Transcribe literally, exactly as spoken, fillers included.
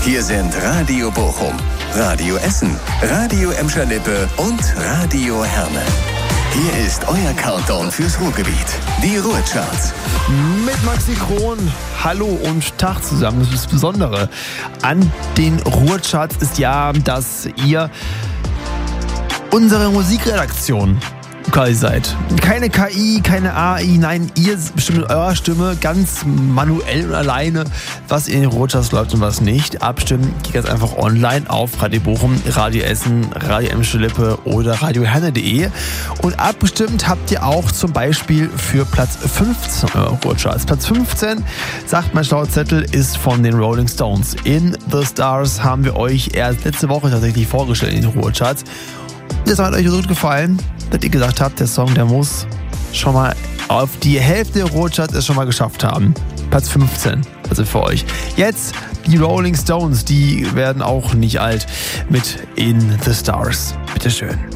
Hier sind Radio Bochum, Radio Essen, Radio Emscher-Lippe und Radio Herne. Hier ist euer Countdown fürs Ruhrgebiet, die Ruhrcharts. Mit Maxi Kron, hallo und Tag zusammen. Das Besondere an den Ruhrcharts ist ja, dass ihr unsere Musikredaktion quasi seid. Keine K I, keine A I, nein, ihr bestimmt mit eurer Stimme ganz manuell und alleine, was in den Ruhrcharts läuft und was nicht. Abstimmen geht ganz einfach online auf Radio Bochum, Radio Essen, Radio Emscher-Lippe oder radio herne punkt de. Und abgestimmt habt ihr auch zum Beispiel für Platz fünfzehn eurer Ruhrcharts. Platz fünfzehn, sagt mein schlauer Zettel, ist von den Rolling Stones. In The Stars haben wir euch erst letzte Woche tatsächlich vorgestellt in den Ruhrcharts. Das hat euch so gut gefallen, dass ihr gesagt habt, der Song, der muss schon mal auf die Hälfte der Ruhrcharts es schon mal geschafft haben. Platz fünfzehn, also für euch. Jetzt die Rolling Stones, die werden auch nicht alt mit In The Stars. Bitteschön.